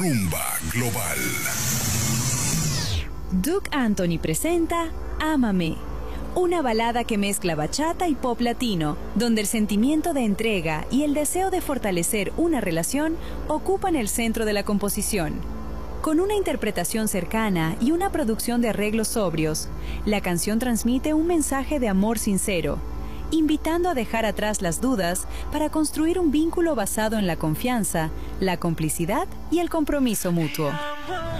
Rumba Global. Duke Anthony presenta Ámame, una balada que mezcla bachata y pop latino, donde el sentimiento de entrega y el deseo de fortalecer una relación ocupan el centro de la composición. Con una interpretación cercana y una producción de arreglos sobrios, la canción transmite un mensaje de amor sincero, invitando a dejar atrás las dudas para construir un vínculo basado en la confianza, la complicidad y el compromiso mutuo.